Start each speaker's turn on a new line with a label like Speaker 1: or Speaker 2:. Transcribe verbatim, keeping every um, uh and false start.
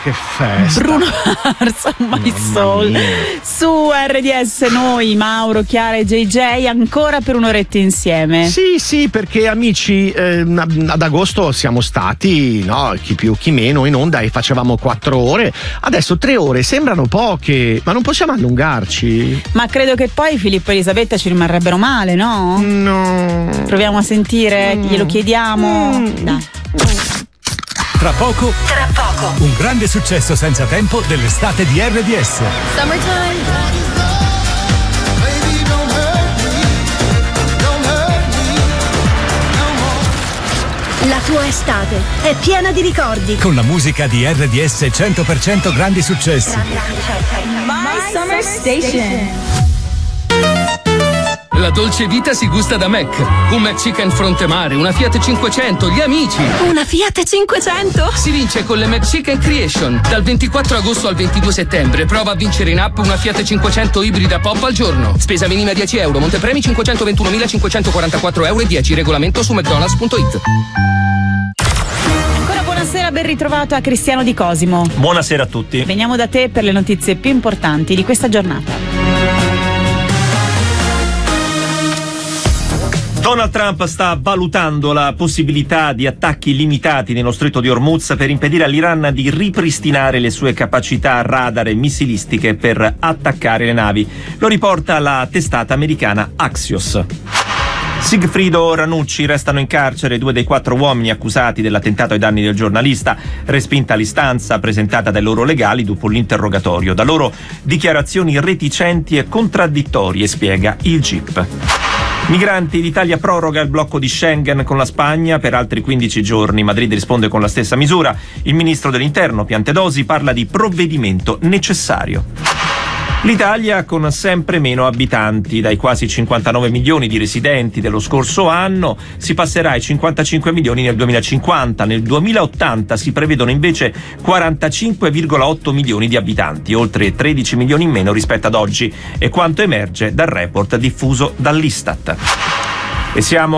Speaker 1: che festa.
Speaker 2: Bruno Mars, My Soul. Su R D S noi, Mauro, Chiara e J J, ancora per un'oretta insieme.
Speaker 1: Sì, sì, perché amici, eh, ad agosto siamo stati, no, chi più chi meno in onda e facevamo quattro ore. Adesso tre ore sembrano poche, ma non possiamo allungarci.
Speaker 2: Ma credo che poi Filippo e Elisabetta ci rimarrebbero male, no?
Speaker 1: No.
Speaker 2: Proviamo a sentire, mm. glielo chiediamo. Mm. Dai.
Speaker 3: Tra poco, tra poco, un grande successo senza tempo dell'estate di R D S.
Speaker 4: Summertime. La tua estate è piena di ricordi.
Speaker 3: Con la musica di R D S cento per cento grandi successi.
Speaker 4: My Summer Station.
Speaker 5: La dolce vita si gusta da Mac. Un McChicken Frontemare, una Fiat cinquecento, gli amici.
Speaker 4: Una Fiat cinquecento?
Speaker 5: Si vince con le McChicken Creation. Dal ventiquattro agosto al ventidue settembre. Prova a vincere in app una Fiat cinquecento ibrida pop al giorno. Spesa minima dieci euro. Montepremi cinquecentoventunomilacinquecentoquarantaquattro euro e dieci. Regolamento su mcdonalds punto it.
Speaker 2: Ancora buonasera, ben ritrovato a Cristiano Di Cosimo.
Speaker 6: Buonasera a tutti.
Speaker 2: Veniamo da te per le notizie più importanti di questa giornata.
Speaker 6: Donald Trump sta valutando la possibilità di attacchi limitati nello stretto di Hormuz per impedire all'Iran di ripristinare le sue capacità radar e missilistiche per attaccare le navi. Lo riporta la testata americana Axios. Sigfrido Ranucci, restano in carcere due dei quattro uomini accusati dell'attentato ai danni del giornalista, respinta l'istanza presentata dai loro legali dopo l'interrogatorio. Da loro dichiarazioni reticenti e contraddittorie, spiega il G I P. Migranti, l'Italia proroga il blocco di Schengen con la Spagna per altri quindici giorni. Madrid risponde con la stessa misura. Il ministro dell'Interno, Piantedosi, parla di provvedimento necessario. L'Italia con sempre meno abitanti, dai quasi cinquantanove milioni di residenti dello scorso anno si passerà ai cinquantacinque milioni nel duemilacinquanta. Nel duemilaottanta si prevedono invece quarantacinque virgola otto milioni di abitanti, oltre tredici milioni in meno rispetto ad oggi, è quanto emerge dal report diffuso dall'Istat. E siamo